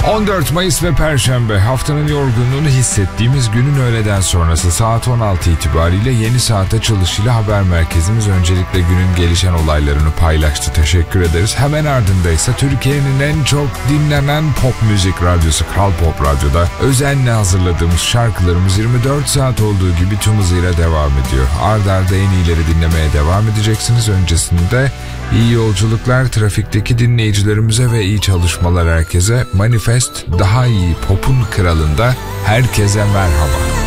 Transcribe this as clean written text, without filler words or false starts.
14 Mayıs ve Perşembe, haftanın yorgunluğunu hissettiğimiz günün öğleden sonrası saat 16 itibariyle yeni saat açılışıyla haber merkezimiz öncelikle günün gelişen olaylarını paylaştı. Teşekkür ederiz. Hemen ardında ise Türkiye'nin en çok dinlenen pop müzik radyosu Kral Pop Radyo'da özenle hazırladığımız şarkılarımız 24 saat olduğu gibi tüm hızıyla devam ediyor. Arda arda en iyileri dinlemeye devam edeceksiniz. Öncesinde iyi yolculuklar trafikteki dinleyicilerimize ve iyi çalışmalar herkese. Manifest daha iyi pop'un kralında herkese merhaba.